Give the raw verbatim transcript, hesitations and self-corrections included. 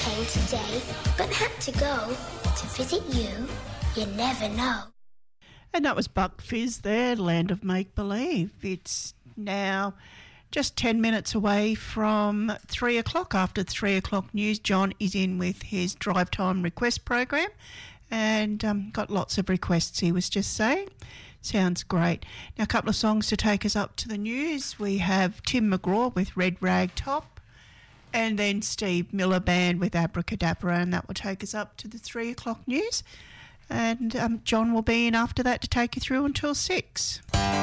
came today, but had to go to visit you. You never know. And that was Buck Fizz there, Land of Make Believe. It's now just ten minutes away from three o'clock. After three o'clock news, John is in with his Drive Time request program and um, got lots of requests, he was just saying. Sounds great. Now, a couple of songs to take us up to the news. We have Tim McGraw with Red Rag Top and then Steve Miller Band with Abracadabra, and that will take us up to the three o'clock news. And um, John will be in after that to take you through until six.